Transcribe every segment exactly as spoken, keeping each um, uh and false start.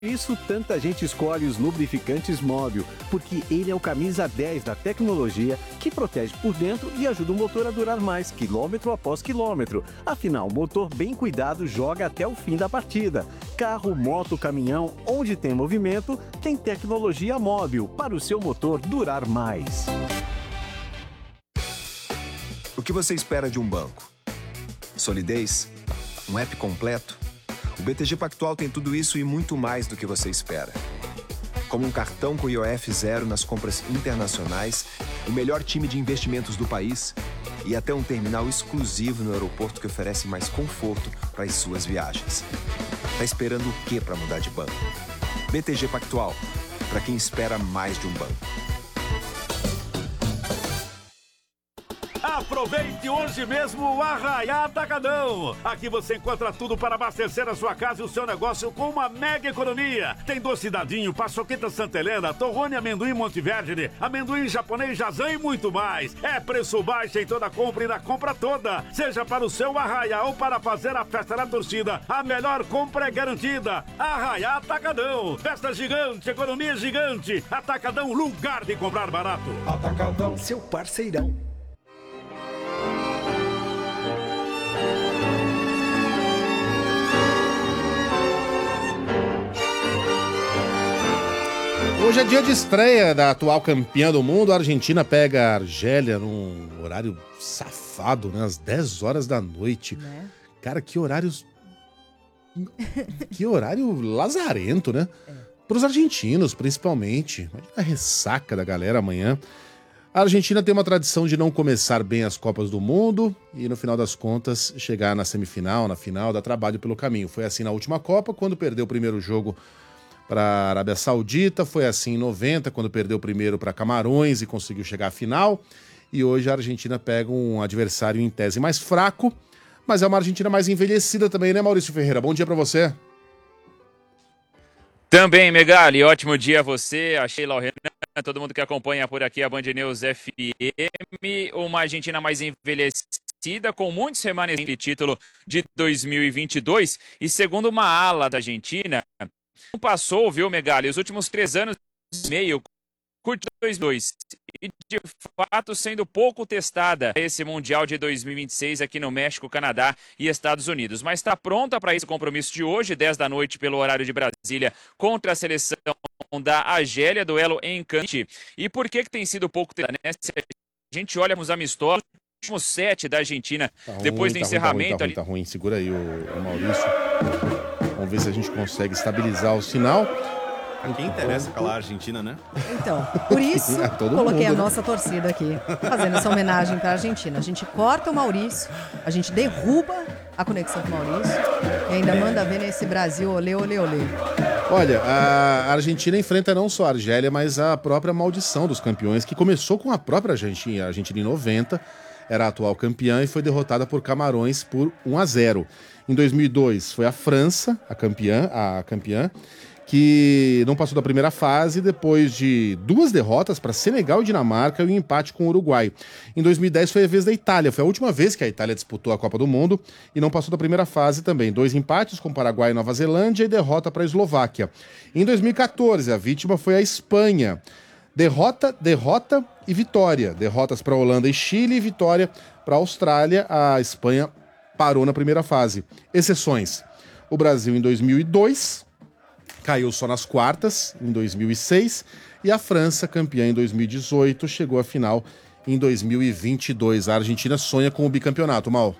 Isso tanta gente escolhe os lubrificantes Móbil, porque ele é o camisa dez da tecnologia que protege por dentro e ajuda o motor a durar mais, quilômetro após quilômetro. Afinal, o motor bem cuidado joga até o fim da partida. Carro, moto, caminhão, onde tem movimento, tem tecnologia Móbil para o seu motor durar mais. O que você espera de um banco? Solidez? Um app completo? O B T G Pactual tem tudo isso e muito mais do que você espera. Como um cartão com I O F zero nas compras internacionais, o melhor time de investimentos do país e até um terminal exclusivo no aeroporto que oferece mais conforto para as suas viagens. Tá esperando o quê para mudar de banco? B T G Pactual, para quem espera mais de um banco. Aproveite hoje mesmo o Arraiá Atacadão. Aqui você encontra tudo para abastecer a sua casa e o seu negócio com uma mega economia. Tem doce dadinho, paçoqueta Santa Helena, torrone amendoim Monteverdi, amendoim japonês Jazan e muito mais. É preço baixo em toda compra e na compra toda. Seja para o seu Arraiá ou para fazer a festa da torcida, a melhor compra é garantida. Arraiá Atacadão. Festa gigante, economia gigante. Atacadão, lugar de comprar barato. Atacadão, seu parceirão. Hoje é dia de estreia da atual campeã do mundo. A Argentina pega a Argélia num horário safado, né? Às dez horas da noite. Né? Cara, que horários... que horário lazarento, né? É. Para os argentinos, principalmente. Imagina a ressaca da galera amanhã. A Argentina tem uma tradição de não começar bem as Copas do Mundo e, no final das contas, chegar na semifinal, na final, dar trabalho pelo caminho. Foi assim na última Copa, quando perdeu o primeiro jogo para a Arábia Saudita, foi assim em noventa, quando perdeu o primeiro para Camarões e conseguiu chegar à final. E hoje a Argentina pega um adversário em tese mais fraco, mas é uma Argentina mais envelhecida também, né, Maurício Ferreira? Bom dia para você. Também, Megali, ótimo dia a você, a Sheila, o Renan, todo mundo que acompanha por aqui a Band News F M. Uma Argentina mais envelhecida, com muitos remanescentes de título de dois mil e vinte e dois. E segundo uma ala da Argentina, não passou, viu, Megali, os últimos três anos e meio, curte dois mil e dois, e de fato sendo pouco testada esse Mundial de dois mil e vinte e seis aqui no México, Canadá e Estados Unidos. Mas está pronta para esse compromisso de hoje, dez da noite, pelo horário de Brasília, contra a seleção da Argélia, duelo em Cante. E por que que tem sido pouco testada, né? Se a gente olha nos amistosos, últimos sete da Argentina, tá ruim, depois do tá encerramento... Ruim, tá ruim, tá ruim, tá ruim. Segura aí, o, o Maurício. Vamos ver se a gente consegue estabilizar o sinal. A quem interessa calar a Argentina, né? Então, por isso, é, coloquei mundo, a nossa torcida aqui, fazendo essa homenagem para a Argentina. A gente corta o Maurício, a gente derruba a conexão com o Maurício e ainda manda ver nesse Brasil, olê, olê, olê. Olha, a Argentina enfrenta não só a Argélia, mas a própria maldição dos campeões, que começou com a própria Argentina, a Argentina em noventa, era a atual campeã e foi derrotada por Camarões por um a zero. Em dois mil e dois foi a França, a campeã, a campeã, que não passou da primeira fase depois de duas derrotas para Senegal e Dinamarca e um empate com o Uruguai. Em dois mil e dez foi a vez da Itália, foi a última vez que a Itália disputou a Copa do Mundo e não passou da primeira fase também. Dois empates com Paraguai e Nova Zelândia e derrota para a Eslováquia. Em dois mil e quatorze a vítima foi a Espanha. Derrota, derrota e vitória. Derrotas para a Holanda e Chile e vitória para a Austrália. A Espanha parou na primeira fase. Exceções: o Brasil em dois mil e dois, caiu só nas quartas em dois mil e seis, e a França, campeã em dois mil e dezoito, chegou à final em dois mil e vinte e dois. A Argentina sonha com o bicampeonato, Mal.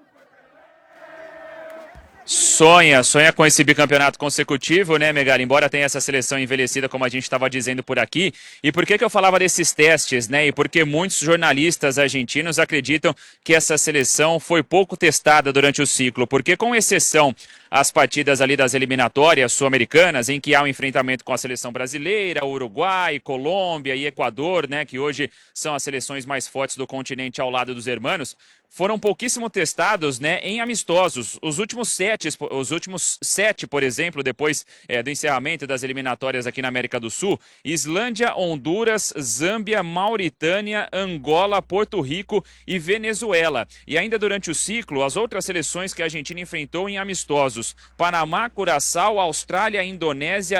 Sonha, sonha com esse bicampeonato consecutivo, né, Megali? Embora tenha essa seleção envelhecida, como a gente estava dizendo por aqui. E por que que eu falava desses testes, né? E porque muitos jornalistas argentinos acreditam que essa seleção foi pouco testada durante o ciclo. Porque, com exceção às partidas ali das eliminatórias sul-americanas, em que há um enfrentamento com a seleção brasileira, Uruguai, Colômbia e Equador, né, que hoje são as seleções mais fortes do continente ao lado dos hermanos, foram pouquíssimo testados, né, em amistosos. Os últimos sete, os últimos sete, por exemplo, depois é, do encerramento das eliminatórias aqui na América do Sul, Islândia, Honduras, Zâmbia, Mauritânia, Angola, Porto Rico e Venezuela. E ainda durante o ciclo, as outras seleções que a Argentina enfrentou em amistosos: amistosos: Panamá, Curaçao, Austrália, Indonésia